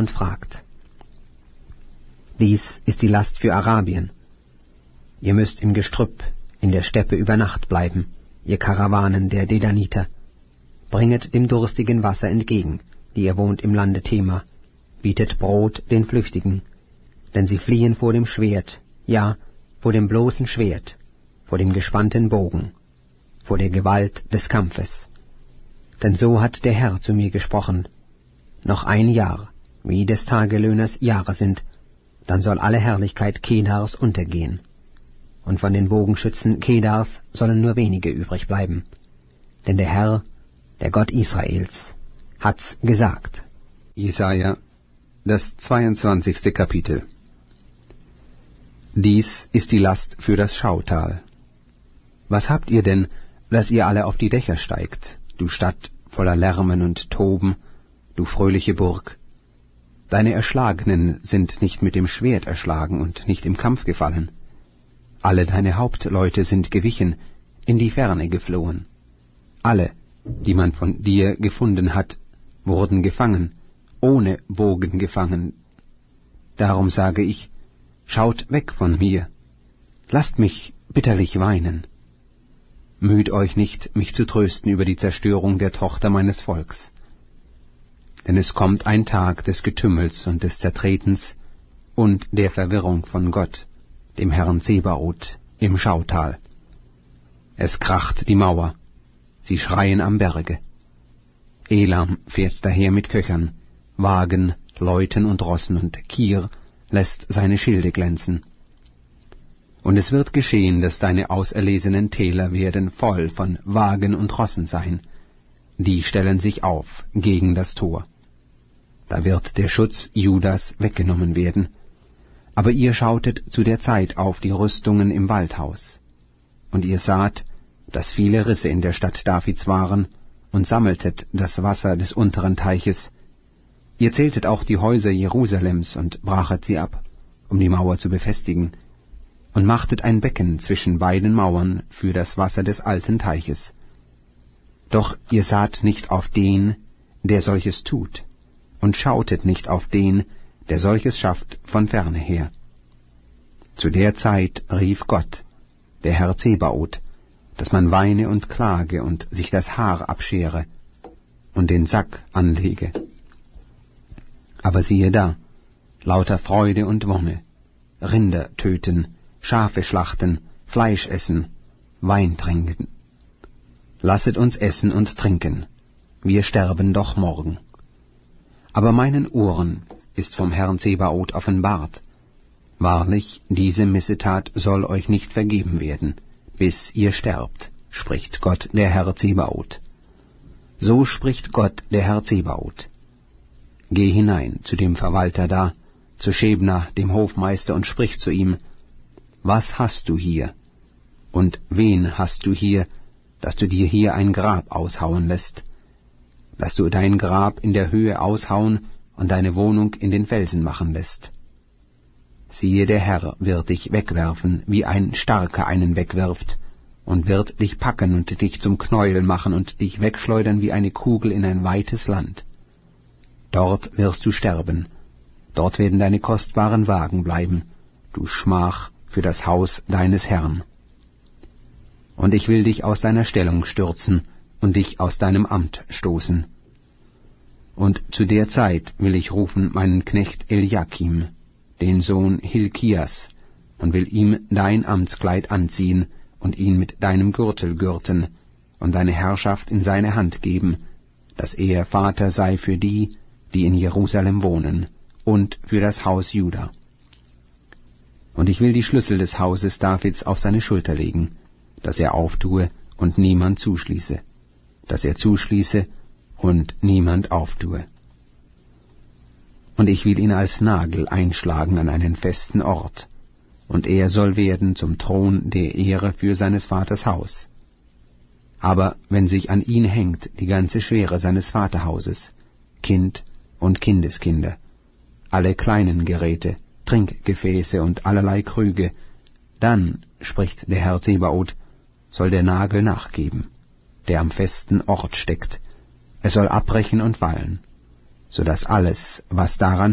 und fragt. Dies ist die Last für Arabien. Ihr müsst im Gestrüpp, in der Steppe über Nacht bleiben, ihr Karawanen der Dedaniter. Bringet dem Durstigen Wasser entgegen, die ihr wohnt im Lande Tema. Bietet Brot den Flüchtigen, denn sie fliehen vor dem Schwert, ja, vor dem bloßen Schwert, vor dem gespannten Bogen, vor der Gewalt des Kampfes. Denn so hat der Herr zu mir gesprochen, noch ein Jahr, wie des Tagelöhners Jahre sind, dann soll alle Herrlichkeit Kedars untergehen. Und von den Bogenschützen Kedars sollen nur wenige übrig bleiben. Denn der Herr, der Gott Israels, hat's gesagt. Jesaja, das 22. Kapitel. Dies ist die Last für das Schautal. Was habt ihr denn, dass ihr alle auf die Dächer steigt, du Stadt voller Lärmen und Toben, du fröhliche Burg? Deine Erschlagenen sind nicht mit dem Schwert erschlagen und nicht im Kampf gefallen. Alle deine Hauptleute sind gewichen, in die Ferne geflohen. Alle, die man von dir gefunden hat, wurden gefangen, ohne Bogen gefangen. Darum sage ich, schaut weg von mir, lasst mich bitterlich weinen. Müht euch nicht, mich zu trösten über die Zerstörung der Tochter meines Volks. Denn es kommt ein Tag des Getümmels und des Zertretens und der Verwirrung von Gott, dem Herrn Zebaoth, im Schautal. Es kracht die Mauer, sie schreien am Berge. Elam fährt daher mit Köchern, Wagen, Leuten und Rossen, und Kir lässt seine Schilde glänzen. Und es wird geschehen, dass deine auserlesenen Täler werden voll von Wagen und Rossen sein. Die stellen sich auf gegen das Tor. Da wird der Schutz Judas weggenommen werden. Aber ihr schautet zu der Zeit auf die Rüstungen im Waldhaus. Und ihr saht, dass viele Risse in der Stadt Davids waren, und sammeltet das Wasser des unteren Teiches. Ihr zähltet auch die Häuser Jerusalems und brachet sie ab, um die Mauer zu befestigen, und machtet ein Becken zwischen beiden Mauern für das Wasser des alten Teiches. Doch ihr saht nicht auf den, der solches tut, und schautet nicht auf den, der solches schafft von ferne her. Zu der Zeit rief Gott, der Herr Zebaoth, dass man weine und klage und sich das Haar abschere und den Sack anlege. Aber siehe da, lauter Freude und Wonne, Rinder töten, Schafe schlachten, Fleisch essen, Wein trinken. Lasset uns essen und trinken, wir sterben doch morgen. Aber meinen Ohren ist vom Herrn Zebaoth offenbart. Wahrlich, diese Missetat soll euch nicht vergeben werden, bis ihr sterbt, spricht Gott, der Herr Zebaoth. So spricht Gott, der Herr Zebaoth. Geh hinein zu dem Verwalter da, zu Schebna, dem Hofmeister, und sprich zu ihm, was hast du hier? Und wen hast du hier, dass du dir hier ein Grab aushauen lässt? Dass du dein Grab in der Höhe aushauen und deine Wohnung in den Felsen machen lässt? Siehe, der Herr wird dich wegwerfen, wie ein Starker einen wegwirft, und wird dich packen und dich zum Knäuel machen und dich wegschleudern wie eine Kugel in ein weites Land. Dort wirst du sterben, dort werden deine kostbaren Wagen bleiben, du Schmach für das Haus deines Herrn. Und ich will dich aus deiner Stellung stürzen und dich aus deinem Amt stoßen. Und zu der Zeit will ich rufen meinen Knecht Eliakim, den Sohn Hilkias, und will ihm dein Amtskleid anziehen und ihn mit deinem Gürtel gürten und deine Herrschaft in seine Hand geben, dass er Vater sei für die, die in Jerusalem wohnen, und für das Haus Juda. Und ich will die Schlüssel des Hauses Davids auf seine Schulter legen, dass er auftue und niemand zuschließe, dass er zuschließe und niemand auftue. Und ich will ihn als Nagel einschlagen an einen festen Ort, und er soll werden zum Thron der Ehre für seines Vaters Haus. Aber wenn sich an ihn hängt die ganze Schwere seines Vaterhauses, Kind und Kindeskinder, alle kleinen Geräte, Trinkgefäße und allerlei Krüge, dann, spricht der Herr Zebaoth, soll der Nagel nachgeben, der am festen Ort steckt, es soll abbrechen und fallen, so dass alles, was daran